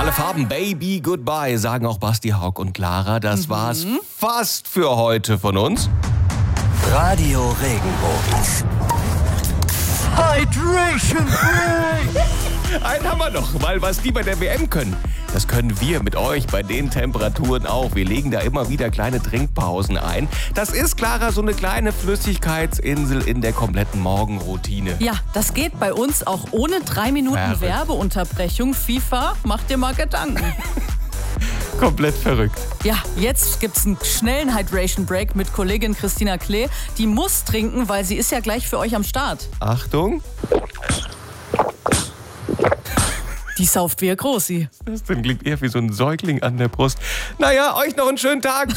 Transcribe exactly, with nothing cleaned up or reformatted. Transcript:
Alle Farben, Baby, Goodbye, sagen auch Basti, Haug und Clara. Das mhm. war's fast für heute von uns. Radio Regenbogen. Hydration Break! Einen haben wir noch, weil was die bei der W M können, das können wir mit euch bei den Temperaturen auch. Wir legen da immer wieder kleine Trinkpausen ein. Das ist, Clara, so eine kleine Flüssigkeitsinsel in der kompletten Morgenroutine. Ja, das geht bei uns auch ohne drei Minuten Verrückt. Werbeunterbrechung. FIFA, mach dir mal Gedanken. Komplett verrückt. Ja, jetzt gibt's einen schnellen Hydration Break mit Kollegin Christina Klee. Die muss trinken, weil sie ist ja gleich für euch am Start. Achtung. Die sauft wie ihr Grossi. Das klingt eher wie so ein Säugling an der Brust. Naja, euch noch einen schönen Tag.